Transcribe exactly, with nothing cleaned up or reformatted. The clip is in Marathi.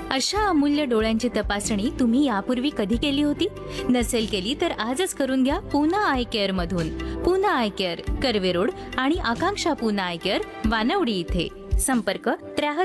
अशा अमूल्य डोळ्यांची तपासणी तुम्ही यापूर्वी कधी केली होती? नसेल केली तर आजच करून घ्या पूना आय केअर मधून. Poona I care, Karve road आणि आकांक्षा पूना आय केअर, वानवडी इथे. संपर्क त्र्याहत्तर